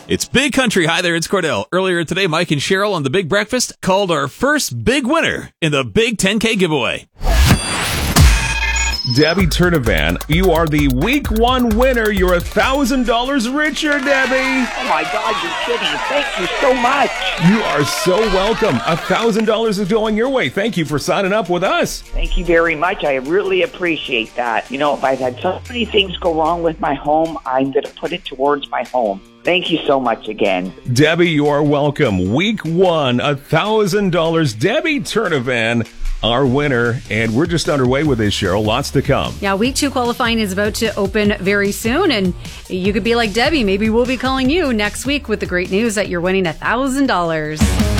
It's Big Country. Hi there, it's Cordell. Earlier today, Mike and Cheryl on The Big Breakfast called our first big winner in the Big 10K giveaway. Debbie Turnavan, you are the week one winner. You're $1,000 richer, Debbie. Oh my God, you're kidding. Thank you so much. You are so welcome. $1,000 is going your way. Thank you for signing up with us. Thank you very much. I really appreciate that. You know, if I've had so many things go wrong with my home, I'm going to put it towards my home. Thank you so much again. Debbie, you are welcome. Week one, $1,000. Debbie Turnavan, our winner, and we're just underway with this, Cheryl. Lots to come. Yeah, week two qualifying is about to open very soon, and you could be like Debbie. Maybe we'll be calling you next week with the great news that you're winning $1,000.